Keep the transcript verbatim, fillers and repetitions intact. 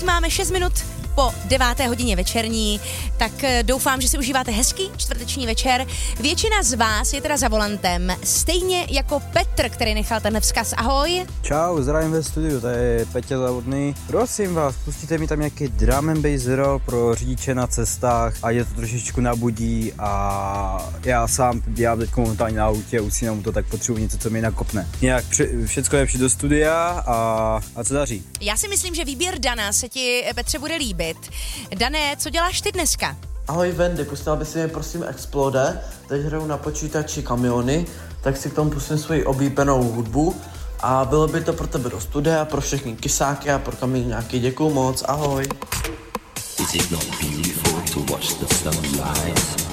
Teď máme šest minut po deváté hodině večerní, tak doufám, že si užíváte hezký čtvrteční večer. Většina z vás je teda za volantem, stejně jako Petr, který nechal tenhle vzkaz. Ahoj. Čau, zdravím ve studiu, to je Petě Zavodný. Prosím vás, pustíte mi tam nějaký drum and bass roll pro řidiče na cestách a je to trošičku nabudí a já sám dělám teď momentálně na autě, usínám mu to, tak potřebuji něco, co mi nakopne. Nějak všecko lepší do studia a, a co daří? Já si myslím, že výběr Dana se ti, Petře, bude líbit. Dané, co děláš ty dneska? Ahoj Wendy, pustil by si mi prosím Explode, teď hraju na počítači Kamiony, tak si k tomu pustím svoji oblíbenou hudbu a bylo by to pro tebe do studia, pro všechny kysáky a pro kamíňáky. Děkuju moc, ahoj. Is it not beautiful to watch the sunrise?